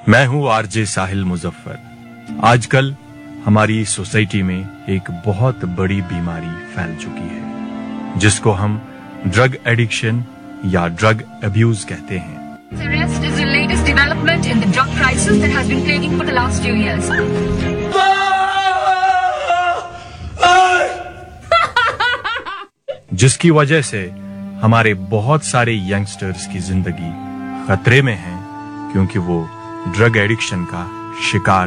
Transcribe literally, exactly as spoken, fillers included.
मैं हूं आरजे साहिल मुजफ्फर। आजकल हमारी सोसाइटी में एक बहुत बड़ी बीमारी फैल चुकी है जिसको हम ड्रग एडिक्शन या ड्रग अब्यूज कहते हैं। Arrest is the latest development in the drug crisis that has been plaguing for the last few years. जिसकी वजह से हमारे बहुत सारे यंगस्टर्स की जिंदगी खतरे में है क्योंकि वो ड्रग एडिक्शन का शिकार